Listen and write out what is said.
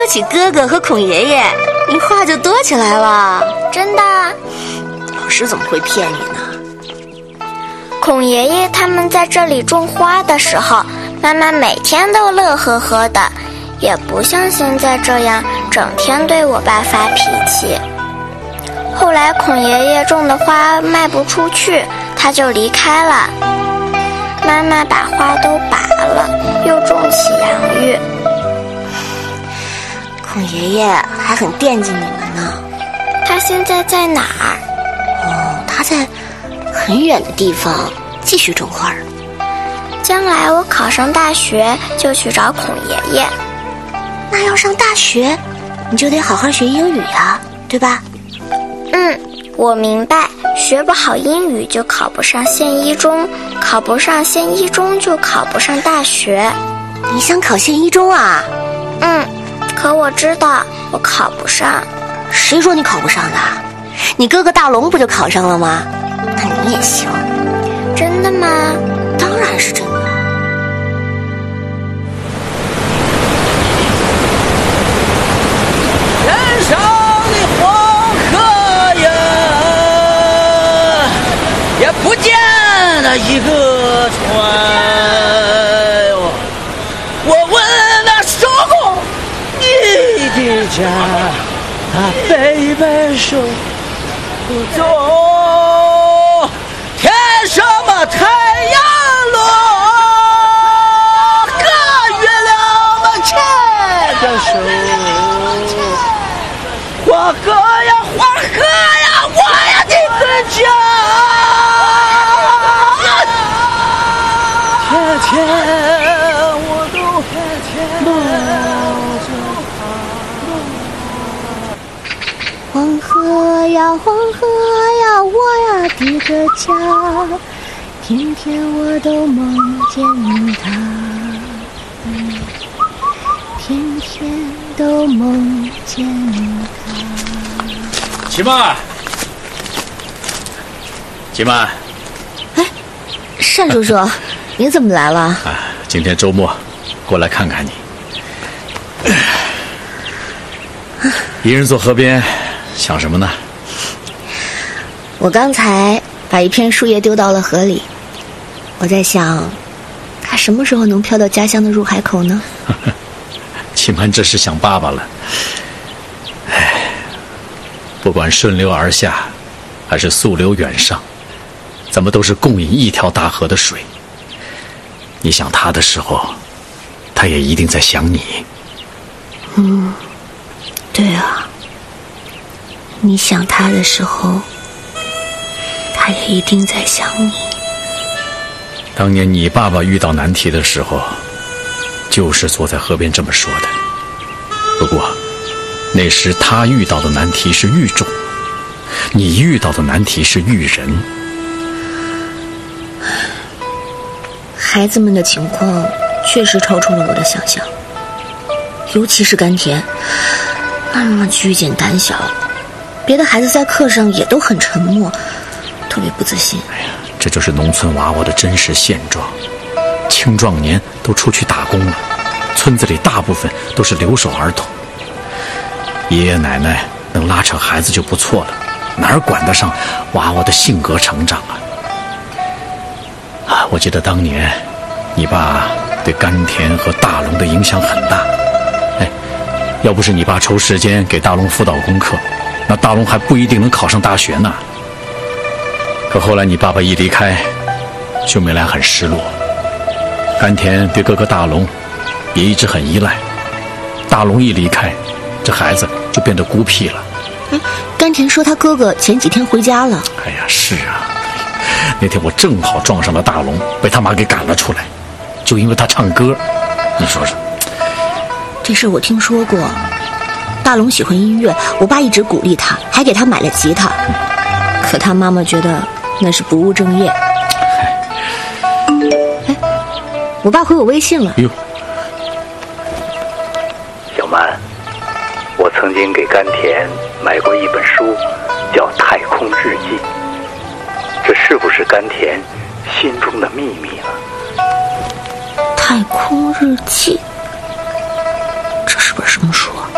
说起哥哥和孔爷爷，你话就多起来了。 真的？ 老师怎么会骗你呢？ 孔爷爷他们在这里种花的时候，妈妈每天都乐呵呵的，也不像现在这样整天对我爸发脾气。后来孔爷爷种的花卖不出去，他就离开了。妈妈把花都拔了，又种起洋芋。 孔爷爷还很惦记你们呢。 他现在在哪儿？ 哦，他在很远的地方继续种花。 将来我考上大学就去找孔爷爷。 那要上大学，你就得好好学英语呀，对吧？ 我明白，学不好英语就考不上县一中，考不上县一中就考不上大学。 你想考县一中啊？ 可我知道我考不上。 谁说你考不上的？你哥哥大龙不就考上了吗？那你也行。 真的吗？ 当然是真的。 天上的黄河呀，也不见了一个船。我问那守候你的家，他背背手不走，天什么太阳落，和月亮们牵着手。黄河呀，黄河呀，我呀的个家，天天我都黄河呀，黄河呀，我呀的个家，天天我都梦见它，天天都梦见它。 齐曼，齐曼， 哎，单叔叔，你怎么来了？ 今天周末，过来看看你。一人坐河边，想什么呢？ 我刚才把一片树叶丢到了河里，我在想，它什么时候能飘到家乡的入海口呢？ 齐曼这是想爸爸了。不管顺流而下，还是溯流远上，咱们都是共饮一条大河的水。你想他的时候，他也一定在想你。 对啊，你想他的时候，他也一定在想你。 当年你爸爸遇到难题的时候，就是坐在河边这么说的。不过那时他遇到的难题是育种，你遇到的难题是育人。 孩子们的情况确实超出了我的想象，尤其是甘甜，那么拘谨胆小，别的孩子在课上也都很沉默，特别不自信。 这就是农村娃娃的真实现状。青壮年都出去打工了，村子里大部分都是留守儿童。爷爷奶奶能拉扯孩子就不错了，哪儿管得上娃娃的性格成长啊！我记得当年你爸对甘甜和大龙的影响很大。要不是你爸抽时间给大龙辅导功课，那大龙还不一定能考上大学呢。可后来你爸爸一离开，兄妹俩很失落。甘甜对哥哥大龙也一直很依赖，大龙一离开，这孩子就变得孤僻了。 甘甜说他哥哥前几天回家了。 哎呀，是啊，那天我正好撞上了大龙，被他妈给赶了出来，就因为他唱歌。你说说， 这事我听说过。大龙喜欢音乐，我爸一直鼓励他，还给他买了吉他。可他妈妈觉得那是不务正业。我爸回我微信了。 小曼，我曾经给甘甜买过一本书，叫《太空日记》，这是不是甘甜心中的秘密呢？ 太空日记，这是本什么书？